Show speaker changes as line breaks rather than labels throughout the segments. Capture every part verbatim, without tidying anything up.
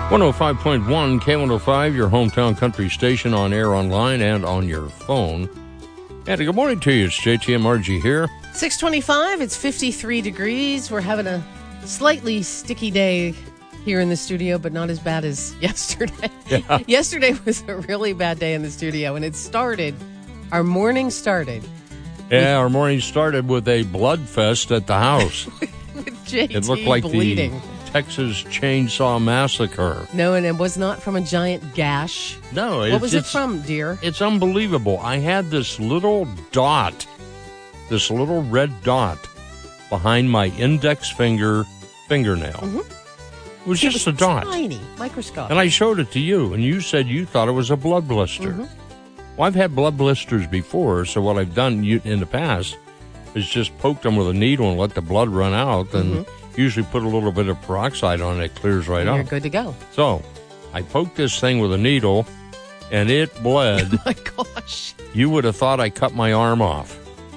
one oh five point one K one oh five, your hometown country station, on air, online, and on your phone. And good morning to you. It's J T and Margie here.
six twenty-five, it's fifty-three degrees. We're having a slightly sticky day here in the studio, but not as bad as yesterday. Yeah. Yesterday was a really bad day in the studio, and it started, our morning started.
Yeah, our morning started with a blood fest at the house.
With J T
It looked like
bleeding.
the Texas Chainsaw Massacre.
No, and it was not from a giant gash.
No.
What
it's,
was it
it's,
from, dear?
It's unbelievable. I had this little dot, this little red dot behind my index finger fingernail. Mm-hmm. It was
it
just
was
a dot.
Tiny, microscopic.
And I showed it to you, and you said you thought it was a blood blister. Mm-hmm. Well, I've had blood blisters before, so what I've done in the past is just poked them with a needle and let the blood run out, and mm-hmm. usually put a little bit of peroxide on it. It clears right
and
up.
You're good to go.
So I poked this thing with a needle, and it bled.
Oh, my gosh.
You would have thought I cut my arm off.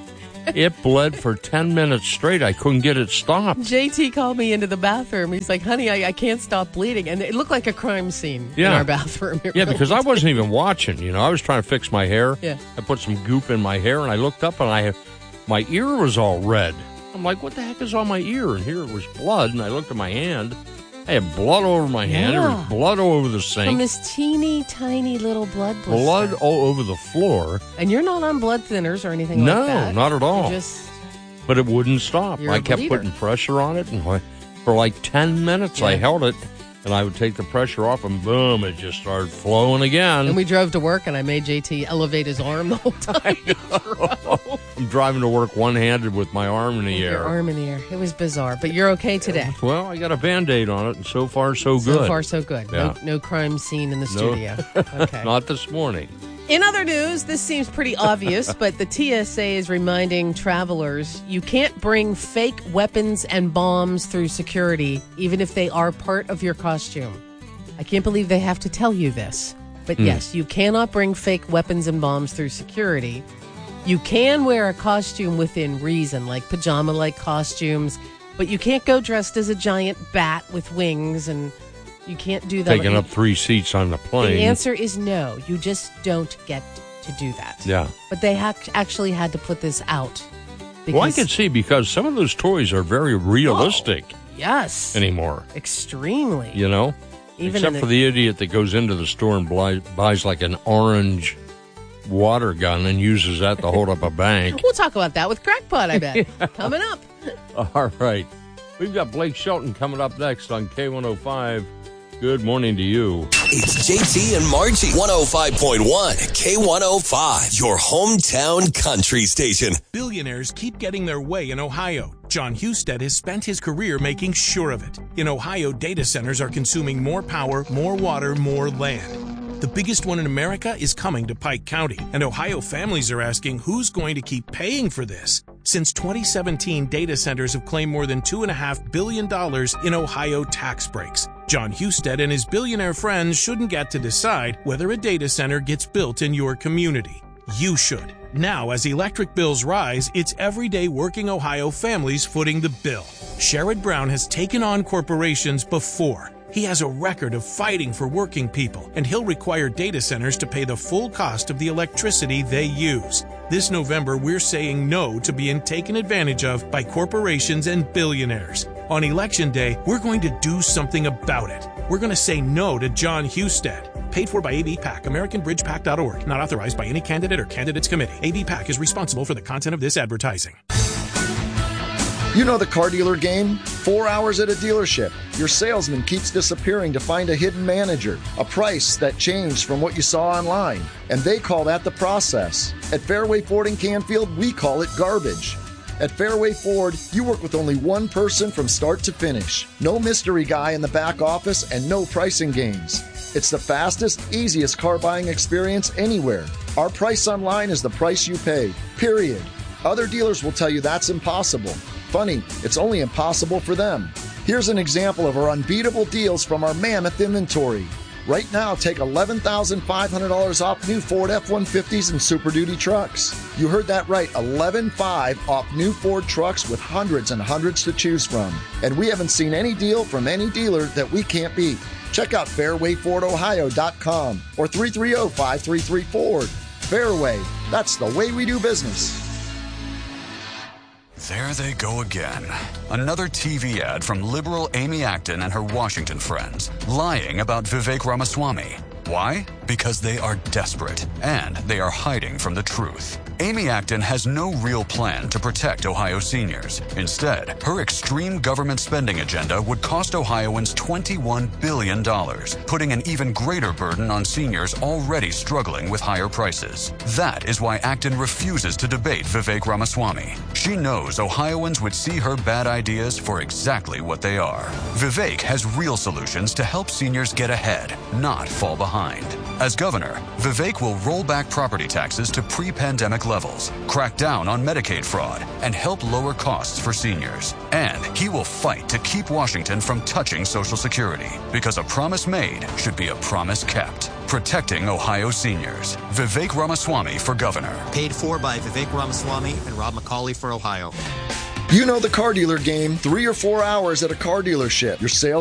It bled for ten minutes straight. I couldn't get it stopped.
J T called me into the bathroom. He's like, honey, I, I can't stop bleeding. And it looked like a crime scene
yeah.
in our bathroom. It
yeah,
really
because
did.
I wasn't even watching. You know, I was trying to fix my hair.
Yeah.
I put some goop in my hair, and I looked up, and I have, my ear was all red. I'm like, what the heck is on my ear? And here it was blood, and I looked at my hand. I had blood all over my hand.
Yeah.
There was blood all over the sink.
From this teeny, tiny little blood blister.
Blood all over the floor.
And you're not on blood thinners or anything
no,
like that.
No, not at all.
You're just...
But it wouldn't stop.
You're
I
a
kept
bleeder.
putting pressure on it, and for like ten minutes
yeah.
I held it, and I would take the pressure off, and boom, it just started flowing again.
And we drove to work, and I made J T elevate his arm the whole time.
I'm driving to work one-handed with my arm in the
Your
air.
Your arm in the air. It was bizarre, but you're okay today.
Well, I got a Band-Aid on it, and so far, so good.
So far, so good.
Yeah.
No, no crime scene in the
No.
studio. Okay.
Not this morning.
In other news, this seems pretty obvious, but the T S A is reminding travelers you can't bring fake weapons and bombs through security, even if they are part of your costume. I can't believe they have to tell you this. But
Hmm.
yes, you cannot bring fake weapons and bombs through security. You can wear a costume within reason, like pajama-like costumes, but you can't go dressed as a giant bat with wings, and you can't do that.
Taking up three seats on the plane.
The answer is no. You just don't get to do that.
Yeah.
But they ha- actually had to put this out.
Well, I can see, because some of those toys are very realistic
Oh, yes.
anymore.
Extremely.
You know?
Even
Except
in
for
the-
the idiot that goes into the store and buys, buys like an orange water gun and uses that to hold up a bank.
We'll talk about that with Crackpot, I bet. Yeah. Coming up.
All right. We've got Blake Shelton coming up next on K one oh five. Good morning to you.
It's J T and Margie. one oh five point one K one oh five, your hometown country station.
Billionaires keep getting their way in Ohio. John Husted has spent his career making sure of it. In Ohio, data centers are consuming more power, more water, more land. The biggest one in America is coming to Pike County, and Ohio families are asking who's going to keep paying for this. Since twenty seventeen, data centers have claimed more than two point five billion dollars in Ohio tax breaks. John Husted and his billionaire friends shouldn't get to decide whether a data center gets built in your community. You should. Now, as electric bills rise, it's everyday working Ohio families footing the bill. Sherrod Brown has taken on corporations before. He has a record of fighting for working people, and he'll require data centers to pay the full cost of the electricity they use. This November, we're saying no to being taken advantage of by corporations and billionaires. On Election Day, we're going to do something about it. We're going to say no to John Husted. Paid for by A B PAC, American Bridge Pac dot org. Not authorized by any candidate or candidates committee. A B PAC is responsible for the content of this advertising.
You know the car dealer game? Four hours at a dealership. Your salesman keeps disappearing to find a hidden manager, a price that changed from what you saw online. And they call that the process. At Fairway Ford in Canfield, we call it garbage. At Fairway Ford, you work with only one person from start to finish. No mystery guy in the back office and no pricing games. It's the fastest, easiest car buying experience anywhere. Our price online is the price you pay, period. Other dealers will tell you that's impossible. Funny, it's only impossible for them. Here's an example of our unbeatable deals from our mammoth inventory. Right now, take eleven thousand five hundred dollars off new Ford F one fifties and Super Duty trucks. You heard that right, eleven thousand five hundred dollars off new Ford trucks with hundreds and hundreds to choose from. And we haven't seen any deal from any dealer that we can't beat. Check out fairway ford ohio dot com or three three zero, five three three, Ford. Fairway, that's the way we do business.
There they go again. Another T V ad from liberal Amy Acton and her Washington friends, lying about Vivek Ramaswamy. Why? Because they are desperate, and they are hiding from the truth. Amy Acton has no real plan to protect Ohio seniors. Instead, her extreme government spending agenda would cost Ohioans twenty-one billion dollars, putting an even greater burden on seniors already struggling with higher prices. That is why Acton refuses to debate Vivek Ramaswamy. She knows Ohioans would see her bad ideas for exactly what they are. Vivek has real solutions to help seniors get ahead, not fall behind. As governor, Vivek will roll back property taxes to pre-pandemic levels, crack down on Medicaid fraud, and help lower costs for seniors. And he will fight to keep Washington from touching Social Security, because a promise made should be a promise kept. Protecting Ohio seniors. Vivek Ramaswamy for governor.
Paid for by Vivek Ramaswamy and Rob McCauley for Ohio.
You know the car dealer game. Three or four hours at a car dealership. Your sales